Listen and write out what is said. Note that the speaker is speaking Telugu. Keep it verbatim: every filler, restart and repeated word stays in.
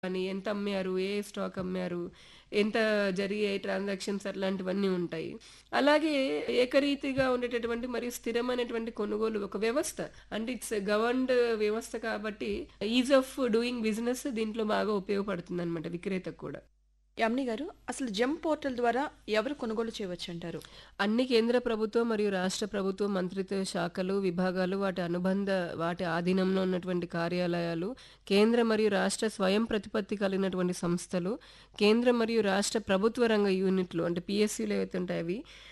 అని ఎంత అమ్మారు? ఏ స్టాక్ అమ్మారు? ఎంత జరిగాయి ట్రాన్సాక్షన్స్ అట్లాంటివన్నీ ఉంటాయి. అలాగే ఏకరీతిగా ఉండేటటువంటి మరియు స్థిరమైనటువంటి కొనుగోలు ఒక వ్యవస్థ. అంటే ఇట్స్ గవర్న్డ్ వ్యవస్థ కాబట్టి ఈజ్ ఆఫ్ డూయింగ్ బిజినెస్ దీంట్లో బాగా ఉపయోగపడుతుందనమాట విక్రేతకు కూడా. యామిని గారు, అసలు జెమ్ పోర్టల్ ద్వారా ఎవరు కొనుగోలు చేయవచ్చంటారు? అన్ని కేంద్ర ప్రభుత్వం మరియు రాష్ట్ర ప్రభుత్వ మంత్రిత్వ శాఖలు, విభాగాలు, వాటి అనుబంధ వాటి ఆధీనంలో ఉన్నటువంటి కార్యాలయాలు, కేంద్ర మరియు రాష్ట్ర స్వయం ప్రతిపత్తి కలిగినటువంటి సంస్థలు, కేంద్ర మరియు రాష్ట్ర ప్రభుత్వ రంగ యూనిట్లు అంటే పీఎస్యూలు ఏవైతే ఉంటాయో అవి